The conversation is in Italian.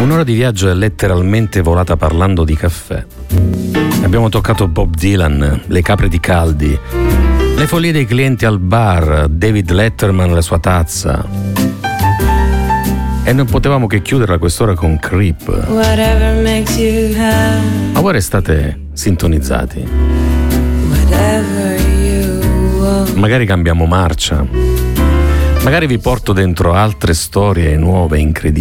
Un'ora di viaggio è letteralmente volata parlando di caffè. Abbiamo toccato Bob Dylan, le capre di Caldi, le follie dei clienti al bar, David Letterman e la sua tazza. E non potevamo che chiuderla quest'ora con Creep. Ma voi restate sintonizzati. Magari cambiamo marcia. Magari vi porto dentro altre storie nuove, incredibili.